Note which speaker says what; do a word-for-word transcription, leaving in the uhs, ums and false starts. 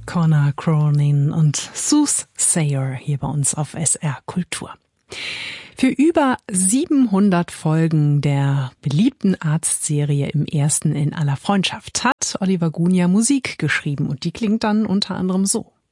Speaker 1: Connor Cronin und Sooth Sayer hier bei uns auf S R Kultur. Für über siebenhundert Folgen der beliebten Arztserie Im Ersten in aller Freundschaft hat Oliver Gunia Musik geschrieben und die klingt dann unter anderem so.